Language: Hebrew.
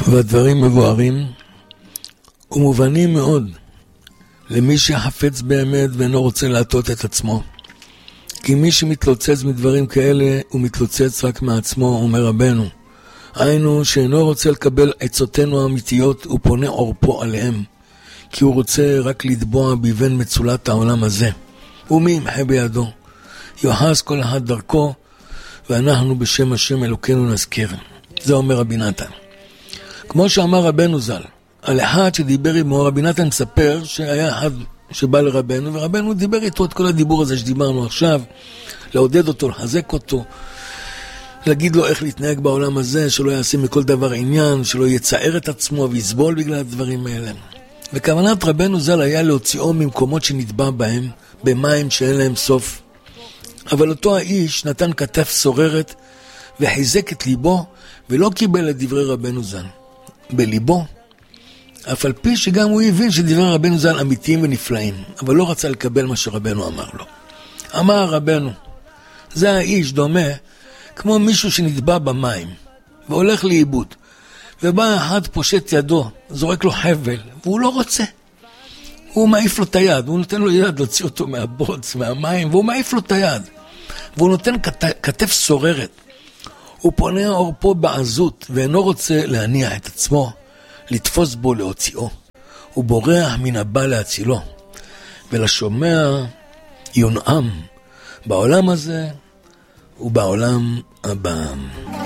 והדברים מבוארים ומובנים מאוד למי שחפץ באמת ואינו רוצה להטות את עצמו. כי מי שמתלוצץ מדברים כאלה הוא מתלוצץ רק מעצמו, אומר רבנו. היינו שאינו רוצה לקבל עצותינו האמיתיות, הוא פונה עורפו עליהם, כי הוא רוצה רק לטבוע ביבן מצולת העולם הזה. ומי ימחה בידו? יוחס כל אחד דרכו, ואנחנו בשם השם אלוקינו נזכיר. זה אומר רבי נתן. כמו שאמר רבנו ז"ל, על אחד שדיבר עמו, רבי נתן מספר שהיה אחד שבא לרבנו, ורבנו דיבר איתו את כל הדיבור הזה שדיברנו עכשיו, לעודד אותו, לחזק אותו, להגיד לו איך להתנהג בעולם הזה, שלא יעשה מכל דבר עניין, שלא יצער את עצמו ויסבול בגלל הדברים האלה. וכוונת רבנו ז"ל היה להוציאו ממקומות שנטבע בהם, במים שאין להם סוף. אבל אותו האיש נתן כתף סוררת וחיזק את ליבו, ולא קיבל את דברי רבנו ז"ל. בליבו, אף על פי שגם הוא הבין שדברי רבנו ז"ל אמיתיים ונפלאים, אבל לא רצה לקבל מה שרבנו אמר לו. אמר רבנו, זה האיש דומה כמו מישהו שנטבע במים והולך לאיבוד, ובא אחד פושט ידו, זורק לו חבל, והוא לא רוצה. הוא מעיף לו את היד, הוא נותן לו יד להוציא אותו מהבוץ, מהמים, והוא מעיף לו את היד. והוא נותן כתף סוררת. הוא פונה עורפו בעזות, ואינו רוצה להניח את עצמו, לתפוס בו להוציאו. הוא בורח מן הבא להצילו. ולשומע יונעם בעולם הזה ובעולם הבא.